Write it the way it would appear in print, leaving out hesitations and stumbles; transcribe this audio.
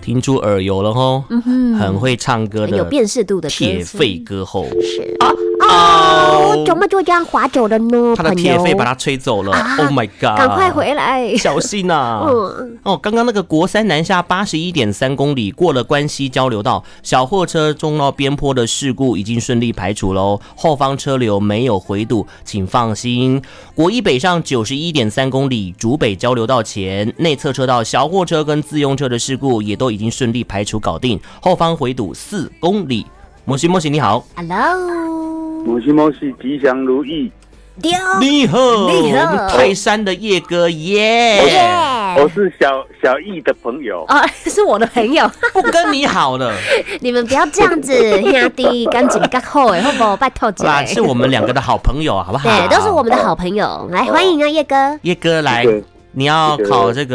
听出耳油了吼，很会唱歌的， 很有辨识度的铁肺歌后。 是怎么就这样滑走了呢？ 他的铁肺把他吹走了。Oh my god！ 赶快回来， 小心啊！刚刚那个国三南下81.3公里过了关西交流道，小货车撞到边坡的事故已经顺利排除喽，后方车流没有回堵，请放心。国一北上91.3公里，竹北交流道前内侧车道小货车跟自用车的事故也都已经顺利排除搞定，后方回堵4公里。摩西你好 ，Hello， 摩西吉祥如意。 你好，我们泰山的叶哥耶！ 我是小易的朋友是我的朋友， 不跟你好了。 你们不要这样子，兄弟，赶紧赶好哎，好不好？拜托姐， 是我们两个的好朋友，好不好？ 对，都是我们的好朋友，来欢迎啊，叶哥， 叶哥来，你要考这个